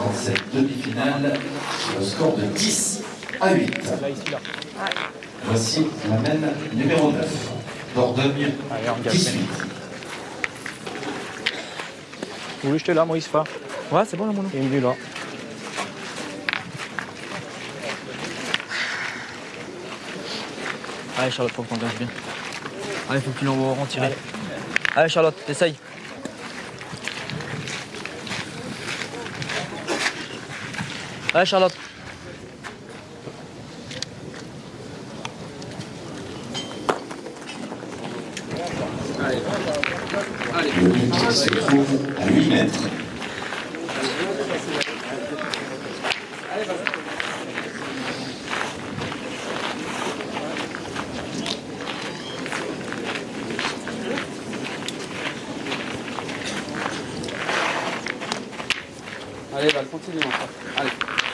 dans cette demi-finale sur le score de 10-8. Voici la mène numéro 9, Dordogne 18. Vous voulez jeter là, Moïse Fa? Ouais, c'est bon là, mon nom. Il est là. Allez, Charlotte, faut que t'engages bien. Allez, faut que tu l'envoies en tirer. Allez, Charlotte, essaye. Allez, Charlotte. Le but se trouve à 8 mètres. Allez, Val, continue mon frère. Allez.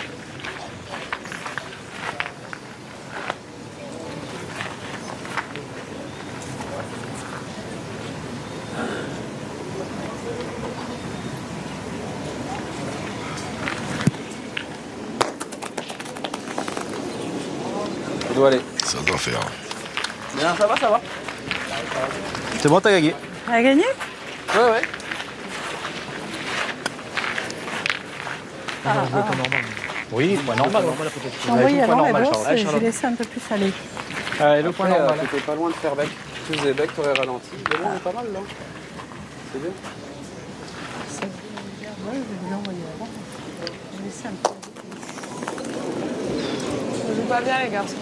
Ça doit aller. Ça doit faire. Bien, ça va, ça va. C'est bon, t'as gagné. Elle a gagné? Ouais, ouais. Oui, point normal. J'ai envoyé point avant la normal, grosse Charles. Allez, et j'ai Charlotte. laissé un peu plus aller. Allez, le point Après, normal. t'étais pas loin de faire bec. Si tu faisais bec, t'aurais ralenti. Mais bon, on est pas mal là. C'est bien. Ouais, je voulais envoyer avant. J'ai laissé un peu. On joue pas bien, les garçons.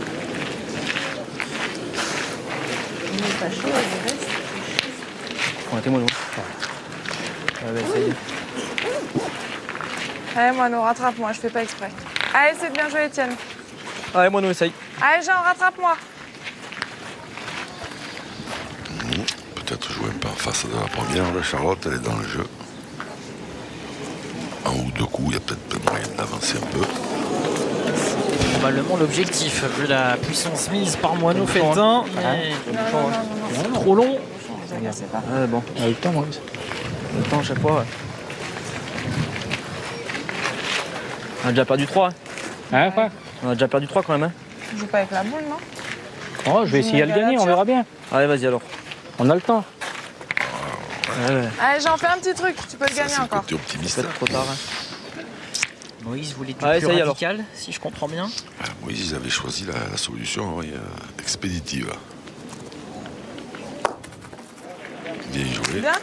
Il n'est pas chaud, il reste. Pointez-moi loin. Allez, essaye. Allez, Moineau, rattrape-moi, je fais pas exprès. Allez, c'est bien joué, Étienne. Allez, moi, nous, essaye. Allez, Jean, rattrape-moi. Peut-être jouer un peu en face de la première. Là, Charlotte, elle est dans le jeu. Un ou deux coups, il y a peut-être moyen d'avancer un peu. Probablement l'objectif, vu la puissance mise par Moineau Feltin. Mais Non. trop long. Ne vous agacez pas. Ouais, bon. On a eu le temps, Moïse. Le temps à chaque fois, ouais. On a déjà perdu 3. Hein, quoi? On a déjà perdu 3 quand même. Hein. On joue pas avec la boule, non? Oh, je vais essayer à le gagner, on verra bien. Allez, vas-y alors. On a le temps. Ouais. Allez, Jean, fais un petit truc, tu peux le Ça, gagner c'est le encore. côté optimiste. Peut-être trop tard. Hein. Moïse voulait du Allez, plus ça y est, radical, si je comprends bien. Moïse, ils avaient choisi la solution expéditive. Bien joué. Bien?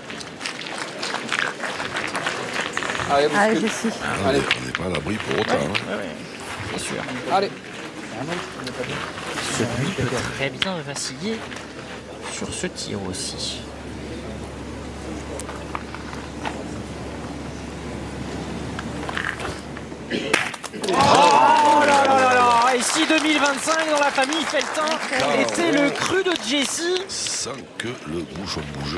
Allez, Allez, bouscule. Jessie. Allez. On n'est pas à l'abri pour autant. Hein. C'est sûr. Allez. Celui peut très bien vaciller sur ce tir aussi. Oh là là là là! Et si 2025 dans la famille Feltin était le cru de Jessie? Sans que le bouchon bouge.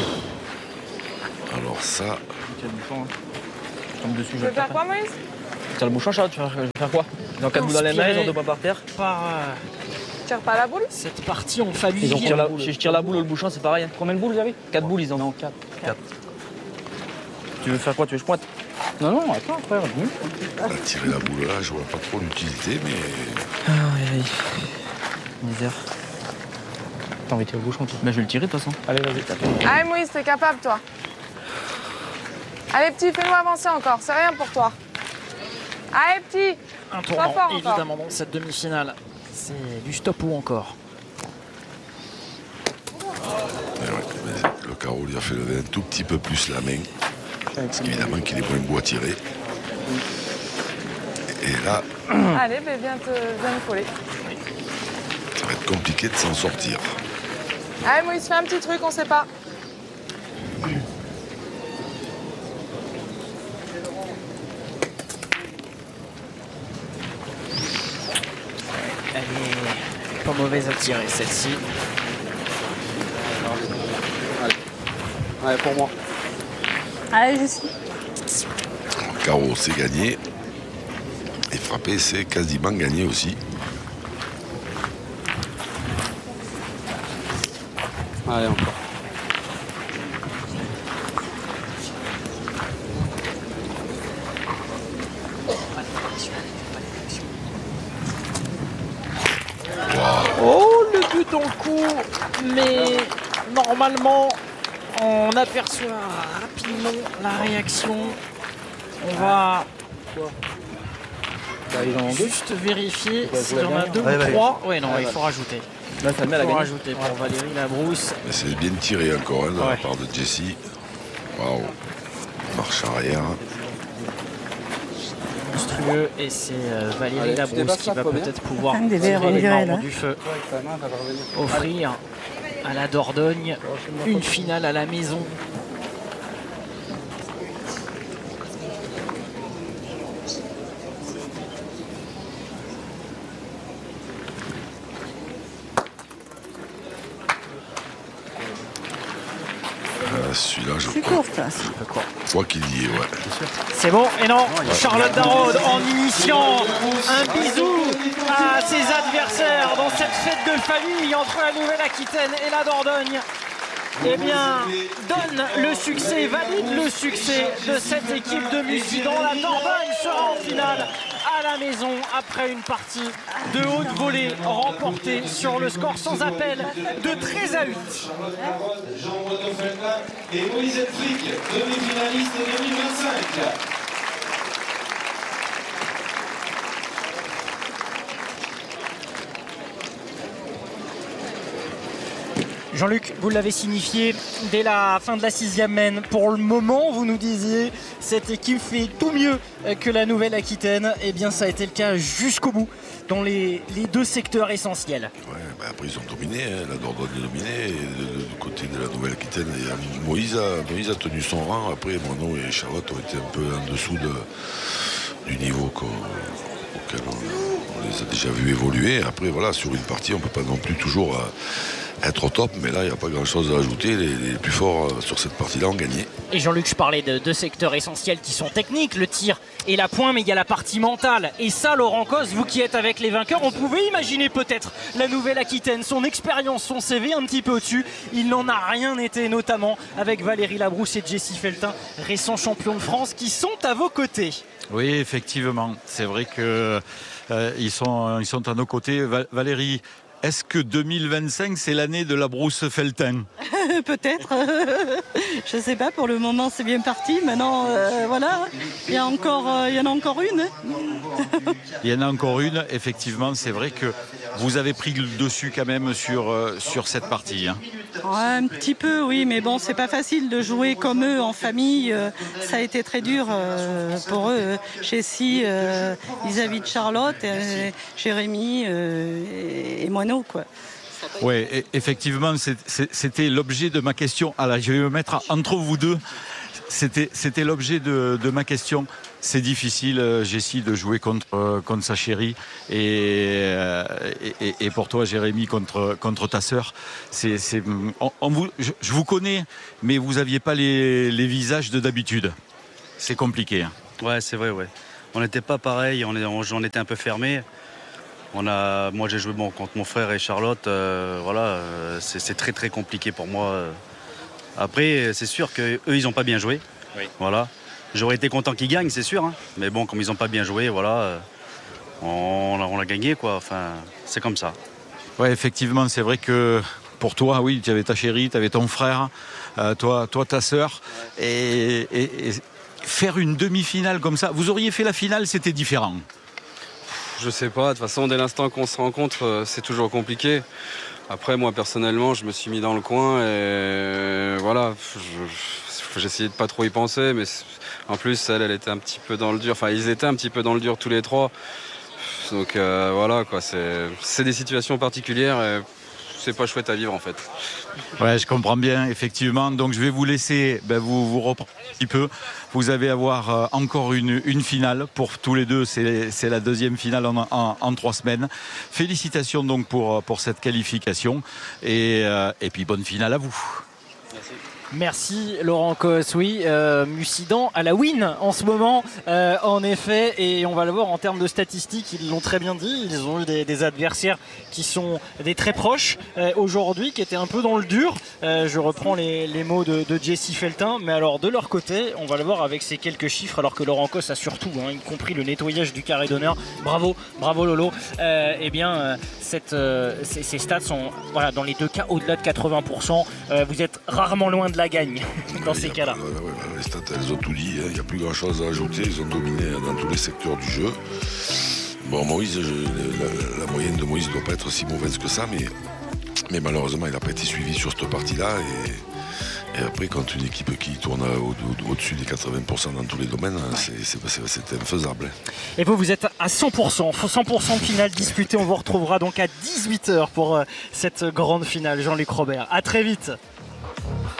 Alors ça, Tiens le bouchon. Hein. Je tombe dessus, Tu je veux le faire tape. quoi, Moïse? Tiens le bouchon, Charlotte, tu vas faire quoi? Ils ont 4 boules dans les mains, ils ont 2 points par terre. Par Tu tires pas la boule? cette partie en famille. Si je tire la boule ou le bouchon, c'est pareil. Hein. Combien de boules vous avez? 4 boules, ils ont. Non, 4. Tu veux faire quoi? Tu veux que je pointe? Non, non, attends, frère. tirer la boule là, je vois pas trop l'utilité, mais Ah, oui. Misère. T'as envie de tirer le bouchon, toi? Mais je vais le tirer de toute façon. Allez, vas-y. Allez, Moïse, t'es capable, toi. Allez, petit, fais-nous avancer encore, c'est rien pour toi. Allez, petit. Un Sois tournant, fort encore. évidemment, dans cette demi-finale. C'est du stop ou encore. le carreau lui a fait lever un tout petit peu plus la main. Parce qu'évidemment qu'il est moins beau à tirer. Et là, Allez, ben, viens me coller. ça va être compliqué de s'en sortir. Allez, Moïse, fais un petit truc, on sait pas. Elle est pas mauvaise à tirer, celle-ci. Allez, pour moi. Allez, Jessie. Carreau, c'est gagné. Et frapper, c'est quasiment gagné aussi. Allez, encore. mais normalement, on aperçoit rapidement la réaction. On va juste vérifier s'il y en a 2 ou 3. Ouais, non, il faut rajouter. Là, ça le met à la Il faut gagne. rajouter pour Valérie Labrousse. Mais c'est bien tiré encore hein, de la Ouais. part de Jessie. Waouh. Marche arrière. Monstrueux. Et c'est Valérie Allez, tu Labrousse dépasses qui ça, va pas bien. peut-être pouvoir Quand même des verres tirer les virés, membres là. du feu. Avec ta main, ça va revenir. Offrir à la Dordogne une finale à la maison. Celui-là, je C'est courte. crois qu'il y est, ouais. C'est bon, et non, Charlotte Darroud en initiant un bisou à ses adversaires dans cette fête de famille entre la Nouvelle-Aquitaine et la Dordogne. Eh bien, donne le succès, valide le succès de cette équipe de Mussidan. La Dordogne sera en finale à la maison après une partie de haute volée remportée sur le score sans appel de 13 à 8. Jean-Breton Feltin et Moïse Elfric, demi-finaliste 2025. Jean-Luc, vous l'avez signifié dès la fin de la 6e main. Pour le moment, vous nous disiez, cette équipe fait tout mieux que la Nouvelle-Aquitaine. Eh bien, ça a été le cas jusqu'au bout, dans les 2 secteurs essentiels. Ouais, bah après, ils ont dominé. Hein. La Dordogne est dominée. Et du côté de la Nouvelle-Aquitaine, Moïse a tenu son rang. Après, Moineau et Charlotte ont été un peu en dessous du niveau auquel on les a déjà vus évoluer. Après, voilà, sur une partie, on ne peut pas non plus toujours être au top, mais là, il n'y a pas grand-chose à ajouter. Les plus forts sur cette partie-là ont gagné. Et Jean-Luc, je parlais de 2 secteurs essentiels qui sont techniques, le tir et la pointe, mais il y a la partie mentale. Et ça, Laurent Cos, vous qui êtes avec les vainqueurs, on pouvait imaginer peut-être la Nouvelle-Aquitaine, son expérience, son CV un petit peu au-dessus. Il n'en a rien été, notamment avec Valérie Labrousse et Jessie Feltin, récents champions de France, qui sont à vos côtés. Oui, effectivement. C'est vrai que ils sont à nos côtés. Valérie, est-ce que 2025, c'est l'année de Labrousse Feltin? Peut-être. Je sais pas, pour le moment c'est bien parti. Maintenant, voilà, il y en a encore une. Il y en a encore une. Effectivement, c'est vrai que vous avez pris le dessus quand même sur cette partie. Hein. Ouais, un petit peu, oui, mais bon, c'est pas facile de jouer comme eux en famille. Ça a été très dur pour eux. Jessie vis-à-vis de Charlotte, Jérémy et Moineau, quoi. Oui, effectivement, c'était l'objet de ma question. Alors, je vais me mettre entre vous deux. C'était l'objet de ma question. C'est difficile, Jessie, de jouer contre sa chérie et pour toi, Jérémy, contre ta sœur. Je vous connais, mais vous n'aviez pas les visages de d'habitude. C'est compliqué. Hein. Ouais, c'est vrai, ouais. On n'était pas pareil, on était un peu fermés. Moi, j'ai joué contre mon frère et Charlotte. C'est très très compliqué pour moi. Après, c'est sûr qu'eux, ils n'ont pas bien joué. Oui. Voilà. J'aurais été content qu'ils gagnent, c'est sûr. Hein. Mais bon, comme ils n'ont pas bien joué, voilà, on a gagné, quoi. Enfin, c'est comme ça. Ouais, effectivement, c'est vrai que pour toi, oui, tu avais ta chérie, tu avais ton frère, toi ta sœur. Et faire une demi-finale comme ça, vous auriez fait la finale, c'était différent. Je sais pas, de toute façon, dès l'instant qu'on se rencontre, c'est toujours compliqué. Après, moi, personnellement, je me suis mis dans le coin et voilà, j'essayais de pas trop y penser, mais en plus, elle était un petit peu dans le dur. Enfin, ils étaient un petit peu dans le dur tous les trois. Donc voilà, quoi, c'est des situations particulières et c'est pas chouette à vivre, en fait. Ouais, je comprends bien, effectivement. Donc, je vais vous laisser vous reprendre un petit peu. Vous allez avoir encore une finale pour tous les deux. C'est la deuxième finale en 3 semaines. Félicitations donc pour cette qualification. Et puis, bonne finale à vous. Merci. Merci Laurent Cos. Oui, Mussidan à la win en ce moment, en effet, et on va le voir en termes de statistiques, ils l'ont très bien dit, ils ont eu des adversaires qui sont des très proches aujourd'hui, qui étaient un peu dans le dur. Je reprends les mots de Jesse Feltin, mais alors de leur côté, on va le voir avec ces quelques chiffres, alors que Laurent Cos a surtout, y compris le nettoyage du carré d'honneur. Bravo Lolo. Ces stats sont dans les deux cas au-delà de 80%. Vous êtes rarement loin de la gagne dans ces cas-là. Les stats, elles ont tout dit. Il n'y a plus grand-chose à ajouter. Ils ont dominé dans tous les secteurs du jeu. Bon, Moïse, la moyenne de Moïse ne doit pas être si mauvaise que ça, mais malheureusement, il n'a pas été suivi sur cette partie-là. Et après, quand une équipe qui tourne au-dessus des 80% dans tous les domaines, c'est infaisable. Et vous êtes à 100%, 100% de finale disputée. On vous retrouvera donc à 18h pour cette grande finale. Jean-Luc Robert. À très vite.